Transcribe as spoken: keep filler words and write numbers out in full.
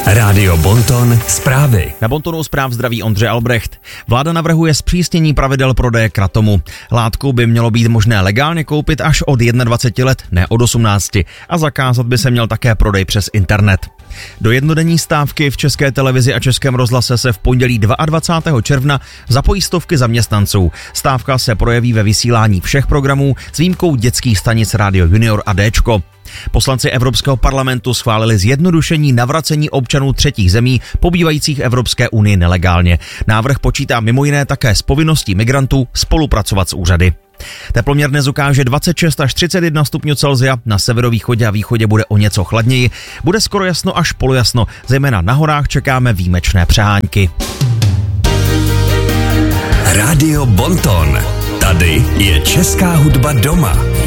Rádio Bonton zprávy. Na Bontonu zpráv zdraví Ondřej Albrecht. Vláda navrhuje zpřísnění pravidel prodeje kratomu. Látku by mělo být možné legálně koupit až od dvaceti jedna let, ne od osmnácti. A zakázat by se měl také prodej přes internet. Do jednodenní stávky v České televizi a Českém rozhlase se v pondělí dvacátého druhého června zapojí stovky zaměstnanců. Stávka se projeví ve vysílání všech programů s výjimkou dětských stanic Radio Junior a Déčko. Poslanci Evropského parlamentu schválili zjednodušení navracení občanů třetích zemí pobývajících Evropské unii nelegálně. Návrh počítá mimo jiné také s povinností migrantů spolupracovat s úřady. Teploměr dnes ukáže dvacet šest až třicet jedna stupňů Celsia, na severovýchodě a východě bude o něco chladněji. Bude skoro jasno až polojasno, zejména na horách čekáme výjimečné přehánky. Rádio Bonton. Tady je česká hudba doma.